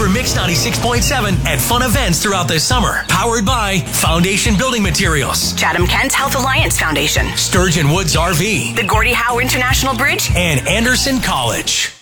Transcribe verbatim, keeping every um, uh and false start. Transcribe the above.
Mix ninety-six point seven at fun events throughout the summer. Powered by Foundation Building Materials, Chatham-Kent Health Alliance Foundation, Sturgeon Woods R V, the Gordie Howe International Bridge, and Anderson College.